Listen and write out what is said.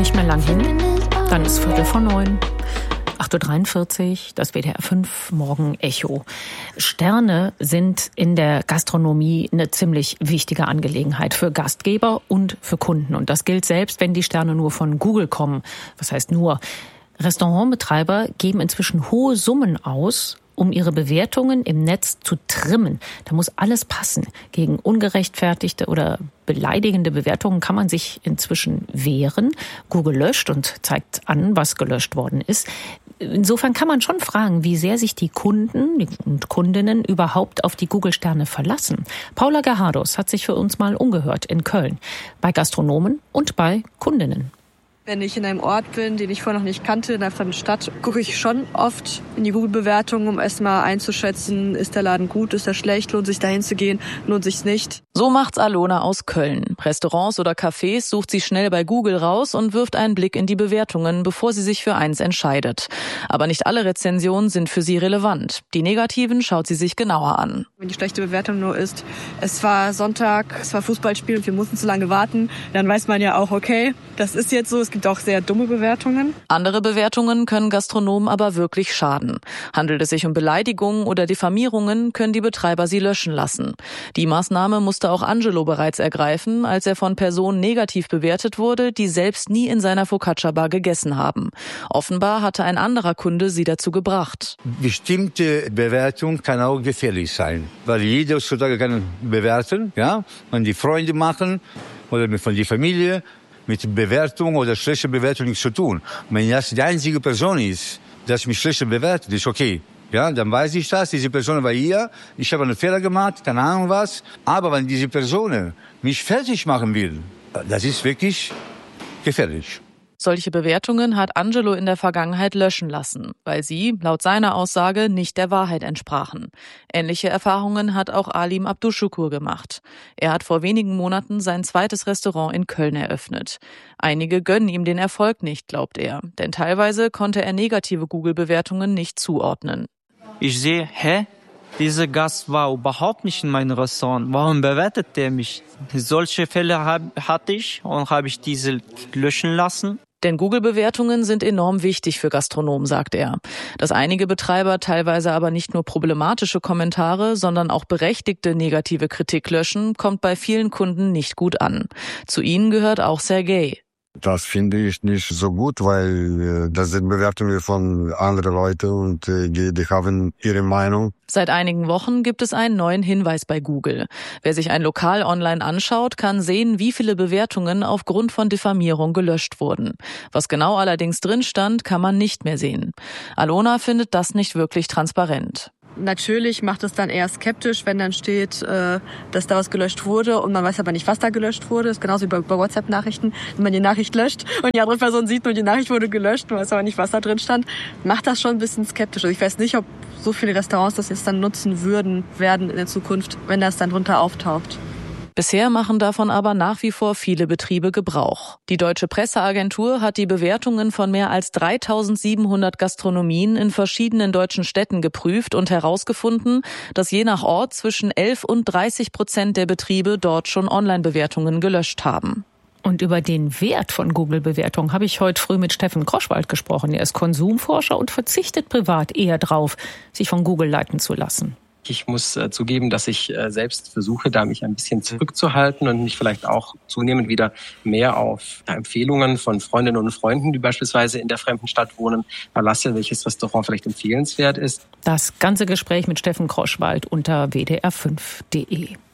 Nicht mehr lang hin, dann ist 8:45. 8:43 Uhr, das WDR 5 Morgen Echo. Sterne sind in der Gastronomie eine ziemlich wichtige Angelegenheit für Gastgeber und für Kunden. Und das gilt selbst, wenn die Sterne nur von Google kommen. Was heißt nur? Restaurantbetreiber geben inzwischen hohe Summen aus, um ihre Bewertungen im Netz zu trimmen. Da muss alles passen. Gegen ungerechtfertigte oder beleidigende Bewertungen kann man sich inzwischen wehren. Google löscht und zeigt an, was gelöscht worden ist. Insofern kann man schon fragen, wie sehr sich die Kunden und Kundinnen überhaupt auf die Google-Sterne verlassen. Paula Gerhardos hat sich für uns mal umgehört in Köln. Bei Gastronomen und bei Kundinnen. Wenn ich in einem Ort bin, den ich vorher noch nicht kannte, in einer fremden Stadt, gucke ich schon oft in die Google-Bewertungen, um erstmal einzuschätzen, ist der Laden gut, ist er schlecht, lohnt sich dahin zu gehen, lohnt sich's nicht. So macht's Alona aus Köln. Restaurants oder Cafés sucht sie schnell bei Google raus und wirft einen Blick in die Bewertungen, bevor sie sich für eins entscheidet. Aber nicht alle Rezensionen sind für sie relevant. Die negativen schaut sie sich genauer an. Wenn die schlechte Bewertung nur ist, es war Sonntag, es war Fußballspiel und wir mussten zu lange warten, dann weiß man ja auch, okay, das ist jetzt so. Es gibt auch sehr dumme Bewertungen. Andere Bewertungen können Gastronomen aber wirklich schaden. Handelt es sich um Beleidigungen oder Diffamierungen, können die Betreiber sie löschen lassen. Die Maßnahme musste auch Angelo bereits ergreifen, als er von Personen negativ bewertet wurde, die selbst nie in seiner Focaccia-Bar gegessen haben. Offenbar hatte ein anderer Kunde sie dazu gebracht. Bestimmte Bewertung kann auch gefährlich sein, weil jeder heutzutage kann bewerten, ja, und die Freunde machen oder von der Familie. Mit Bewertung oder schlechter Bewertung nichts zu tun. Wenn das die einzige Person ist, die mich schlecht bewertet, ist okay. Ja, dann weiß ich das, diese Person war hier, ich habe einen Fehler gemacht, keine Ahnung was. Aber wenn diese Person mich fertig machen will, das ist wirklich gefährlich. Solche Bewertungen hat Angelo in der Vergangenheit löschen lassen, weil sie, laut seiner Aussage, nicht der Wahrheit entsprachen. Ähnliche Erfahrungen hat auch Alim Abduschukur gemacht. Er hat vor wenigen Monaten sein zweites Restaurant in Köln eröffnet. Einige gönnen ihm den Erfolg nicht, glaubt er, denn teilweise konnte er negative Google-Bewertungen nicht zuordnen. Ich sehe, dieser Gast war überhaupt nicht in meinem Restaurant. Warum bewertet der mich? Solche Fälle hatte ich und habe ich diese löschen lassen. Denn Google-Bewertungen sind enorm wichtig für Gastronomen, sagt er. Dass einige Betreiber teilweise aber nicht nur problematische Kommentare, sondern auch berechtigte negative Kritik löschen, kommt bei vielen Kunden nicht gut an. Zu ihnen gehört auch Sergej. Das finde ich nicht so gut, weil das sind Bewertungen von anderen Leuten und die haben ihre Meinung. Seit einigen Wochen gibt es einen neuen Hinweis bei Google. Wer sich ein Lokal online anschaut, kann sehen, wie viele Bewertungen aufgrund von Diffamierung gelöscht wurden. Was genau allerdings drin stand, kann man nicht mehr sehen. Alona findet das nicht wirklich transparent. Natürlich macht es dann eher skeptisch, wenn dann steht, dass da was gelöscht wurde und man weiß aber nicht, was da gelöscht wurde. Das ist genauso wie bei WhatsApp-Nachrichten. Wenn man die Nachricht löscht und die andere Person sieht nur, die Nachricht wurde gelöscht, man weiß aber nicht, was da drin stand, macht das schon ein bisschen skeptisch. Also ich weiß nicht, ob so viele Restaurants das jetzt dann nutzen werden in der Zukunft, wenn das dann drunter auftaucht. Bisher machen davon aber nach wie vor viele Betriebe Gebrauch. Die Deutsche Presseagentur hat die Bewertungen von mehr als 3.700 Gastronomien in verschiedenen deutschen Städten geprüft und herausgefunden, dass je nach Ort zwischen 11% und 30% der Betriebe dort schon Online-Bewertungen gelöscht haben. Und über den Wert von Google-Bewertungen habe ich heute früh mit Steffen Kroschwald gesprochen. Er ist Konsumforscher und verzichtet privat eher drauf, sich von Google leiten zu lassen. Ich muss zugeben, dass ich selbst versuche, da mich ein bisschen zurückzuhalten und mich vielleicht auch zunehmend wieder mehr auf Empfehlungen von Freundinnen und Freunden, die beispielsweise in der fremden Stadt wohnen, verlasse, welches Restaurant vielleicht empfehlenswert ist. Das ganze Gespräch mit Steffen Kroschwald unter wdr5.de.